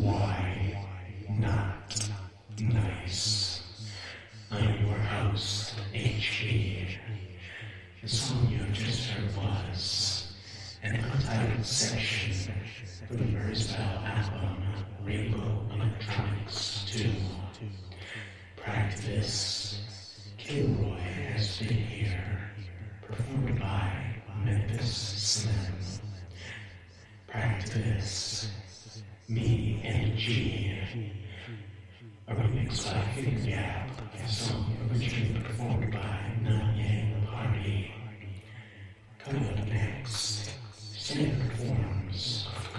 Why not nice? I'm your host, HB. The song you just heard was an untitled section from the Mersbell album Rainbow Electronics 2. Practice. Kilroy has been here, performed by Memphis Slim. Practice. Me and G. A remix by Hidden Gap, a song originally performed by Nine Yang Party. Coming up next, standard forms of